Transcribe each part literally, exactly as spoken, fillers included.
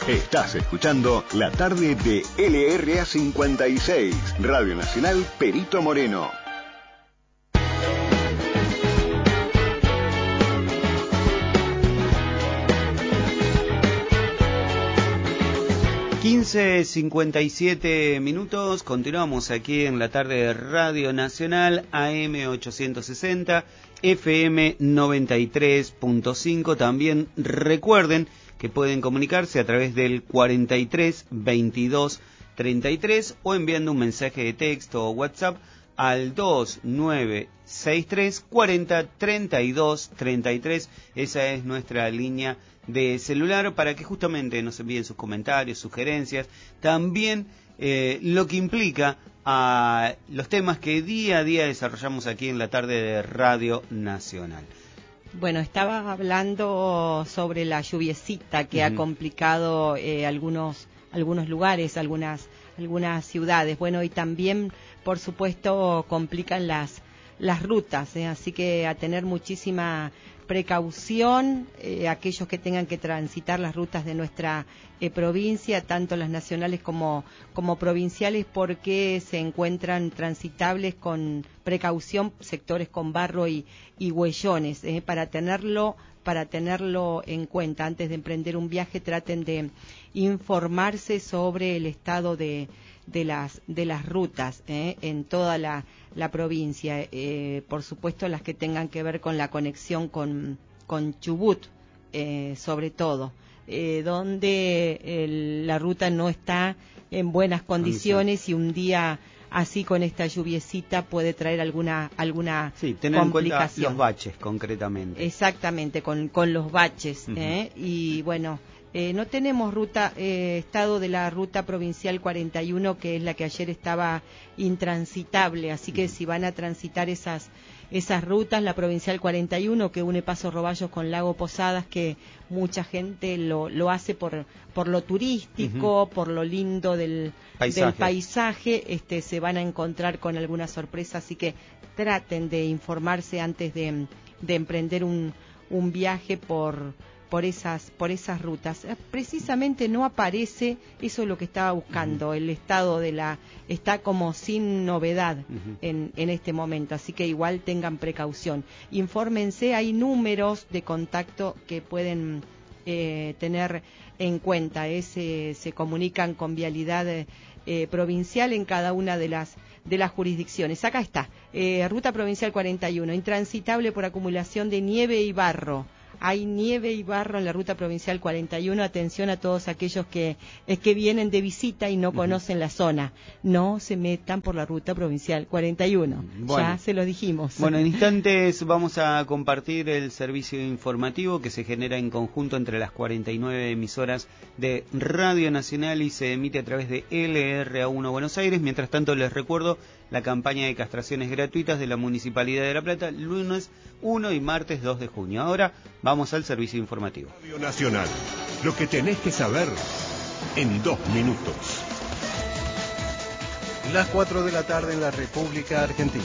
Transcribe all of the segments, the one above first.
Estás escuchando la tarde de L R A cincuenta y seis, Radio Nacional Perito Moreno. quince cincuenta y siete minutos, continuamos aquí en la tarde de Radio Nacional, A M ochocientos sesenta, F M noventa y tres punto cinco. También recuerden que pueden comunicarse a través del cuarenta y tres veintidós treinta y tres o enviando un mensaje de texto o WhatsApp al dos nueve seis tres cuarenta treinta y dos treinta y tres. Esa es nuestra línea de celular para que justamente nos envíen sus comentarios, sugerencias, también eh, lo que implica a los temas que día a día desarrollamos aquí en la tarde de Radio Nacional. Bueno, estaba hablando sobre la lluviecita que uh-huh. ha complicado eh, algunos algunos lugares, algunas algunas ciudades. Bueno, y también, por supuesto, complican las las rutas, ¿eh? Así que a tener muchísima precaución, eh, aquellos que tengan que transitar las rutas de nuestra eh, provincia, tanto las nacionales como, como provinciales, porque se encuentran transitables con precaución sectores con barro y, y huellones. Eh, para tenerlo, para tenerlo en cuenta, antes de emprender un viaje, traten de informarse sobre el estado de de las de las rutas eh, en toda la, la provincia, eh, por supuesto las que tengan que ver con la conexión con, con Chubut, eh, sobre todo, eh, donde el, la ruta no está en buenas condiciones y un día así con esta lluviecita puede traer alguna alguna sí, tener complicación. En cuenta los baches concretamente. Exactamente, con, con los baches, uh-huh. eh, y bueno, Eh, no tenemos ruta, eh, estado de la ruta provincial cuarenta y uno, que es la que ayer estaba intransitable, así que si van a transitar esas esas rutas, la provincial cuarenta y uno que une Paso Roballos con Lago Posadas, que mucha gente lo, lo hace por por lo turístico, uh-huh. por lo lindo del paisaje, del paisaje este, se van a encontrar con alguna sorpresa, así que traten de informarse antes de, de emprender un, un viaje por por esas por esas rutas. Precisamente no aparece, eso es lo que estaba buscando, uh-huh. el estado de la está como sin novedad uh-huh. en en este momento, así que igual tengan precaución. Infórmense, hay números de contacto que pueden eh, tener en cuenta, eh, se, se comunican con vialidad eh, provincial en cada una de las de las jurisdicciones. Acá está, eh, ruta provincial cuarenta y uno, intransitable por acumulación de nieve y barro. Hay nieve y barro en la ruta provincial cuarenta y uno. Atención a todos aquellos que es que vienen de visita y no uh-huh. conocen la zona. No se metan por la ruta provincial cuarenta y uno. Bueno, ya se lo dijimos. Bueno, en instantes vamos a compartir el servicio informativo que se genera en conjunto entre las cuarenta y nueve emisoras de Radio Nacional y se emite a través de L R A uno Buenos Aires. Mientras tanto, les recuerdo la campaña de castraciones gratuitas de la Municipalidad de La Plata, lunes uno y martes dos de junio. Ahora vamos al servicio informativo. Radio Nacional, lo que tenés que saber en dos minutos. Las cuatro de la tarde en la República Argentina.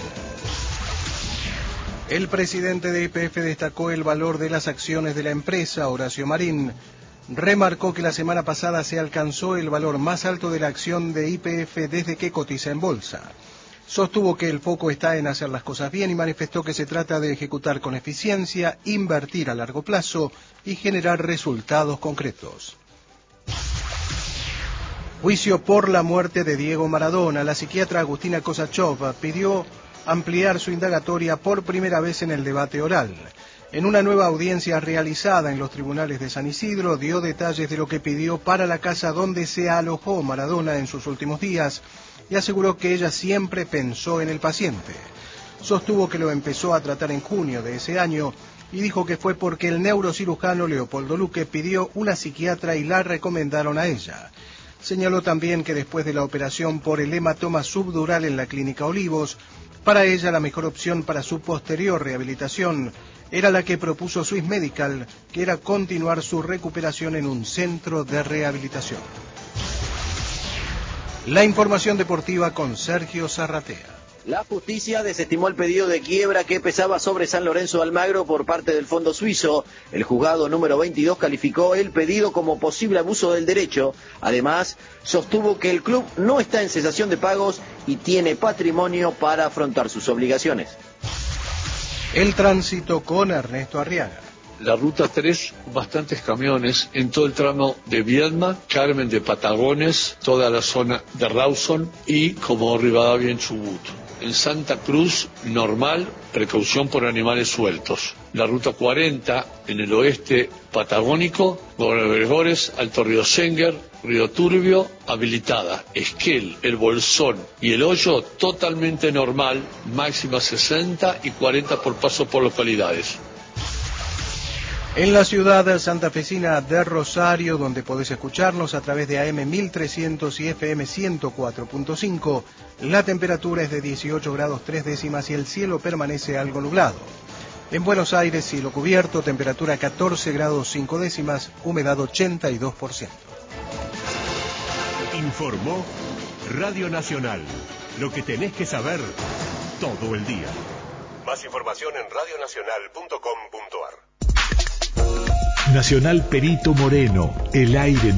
El presidente de Y P F destacó el valor de las acciones de la empresa. Horacio Marín remarcó que la semana pasada se alcanzó el valor más alto de la acción de Y P F desde que cotiza en bolsa. Sostuvo que el foco está en hacer las cosas bien y manifestó que se trata de ejecutar con eficiencia, invertir a largo plazo y generar resultados concretos. Juicio por la muerte de Diego Maradona. La psiquiatra Agustina Kosachov pidió ampliar su indagatoria por primera vez en el debate oral. En una nueva audiencia realizada en los tribunales de San Isidro, dio detalles de lo que pidió para la casa donde se alojó Maradona en sus últimos días y aseguró que ella siempre pensó en el paciente. Sostuvo que lo empezó a tratar en junio de ese año y dijo que fue porque el neurocirujano Leopoldo Luque pidió una psiquiatra y la recomendaron a ella. Señaló también que después de la operación por el hematoma subdural en la Clínica Olivos, para ella la mejor opción para su posterior rehabilitación era la que propuso Swiss Medical, que era continuar su recuperación en un centro de rehabilitación. La información deportiva con Sergio Zarratea. La justicia desestimó el pedido de quiebra que pesaba sobre San Lorenzo de Almagro por parte del Fondo Suizo. El juzgado número veintidós calificó el pedido como posible abuso del derecho. Además, sostuvo que el club no está en cesación de pagos y tiene patrimonio para afrontar sus obligaciones. El tránsito con Ernesto Arriaga. La ruta tres, bastantes camiones en todo el tramo de Viedma, Carmen de Patagones, toda la zona de Rawson y como Rivadavia en Chubut. En Santa Cruz, normal, precaución por animales sueltos. La ruta cuarenta, en el oeste patagónico, Gobernadores, Alto Río Senguer, Río Turbio, habilitada. Esquel, El Bolsón y El Hoyo, totalmente normal, máxima sesenta y cuarenta por paso por localidades. En la ciudad santafesina de Rosario, donde podés escucharnos a través de A M mil trescientos y F M ciento cuatro punto cinco, la temperatura es de dieciocho grados tres décimas y el cielo permanece algo nublado. En Buenos Aires, cielo cubierto, temperatura catorce grados cinco décimas, humedad ochenta y dos por ciento. Informó Radio Nacional. Lo que tenés que saber todo el día. Más información en radio nacional punto com punto a r. Nacional Perito Moreno, el aire